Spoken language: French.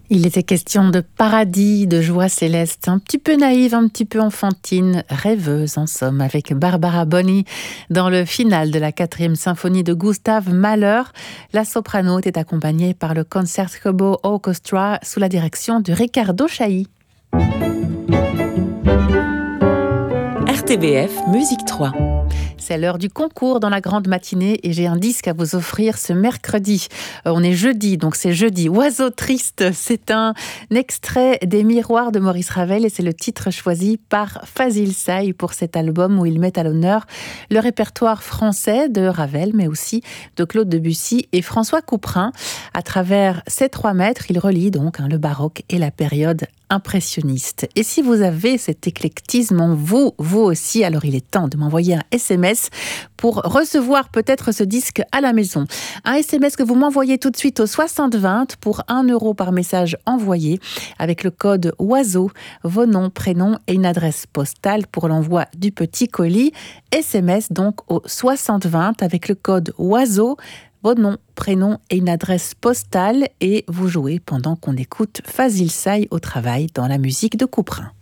Il était question de paradis, de joie céleste, un petit peu naïve, un petit peu enfantine, rêveuse en somme, avec Barbara Boni dans le final de la 4e symphonie de Gustav Mahler. La soprano était accompagnée par le Concertgebouw Orchestra sous la direction de Riccardo Chailly. RTBF Musique 3. C'est l'heure du concours dans la grande matinée et j'ai un disque à vous offrir ce mercredi. On est jeudi, donc c'est jeudi. Oiseau triste, c'est un extrait des Miroirs de Maurice Ravel et c'est le titre choisi par Fazil Say pour cet album où il met à l'honneur le répertoire français de Ravel, mais aussi de Claude Debussy et François Couperin. À travers ces 3 mètres, il relie donc le baroque et la période impressionniste. Et si vous avez cet éclectisme en vous aussi, alors il est temps de m'envoyer un SMS pour recevoir peut-être ce disque à la maison. Un SMS que vous m'envoyez tout de suite au 6020 pour 1 € par message envoyé avec le code OISEAU, vos noms, prénoms et une adresse postale pour l'envoi du petit colis. SMS donc au 6020 avec le code OISEAU, vos noms, prénoms et une adresse postale et vous jouez pendant qu'on écoute Fazil Say au travail dans la musique de Couperin.